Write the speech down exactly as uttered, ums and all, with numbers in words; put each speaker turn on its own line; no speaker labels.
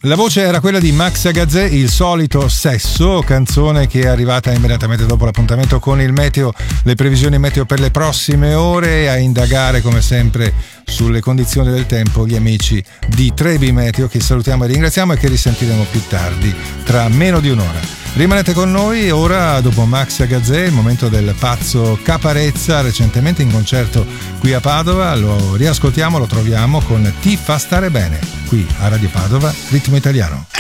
La voce era quella di Max Gazzè, Il solito sesso, canzone che è arrivata immediatamente dopo l'appuntamento con il meteo, le previsioni meteo per le prossime ore, a indagare come sempre sulle condizioni del tempo gli amici di Trebi Meteo, che salutiamo e ringraziamo e che risentiremo più tardi, tra meno di un'ora. Rimanete con noi, ora dopo Max Gazzè, il momento del pazzo Caparezza, recentemente in concerto qui a Padova, lo riascoltiamo, lo troviamo con Ti fa stare bene, qui a Radio Padova, Ritmo Italiano.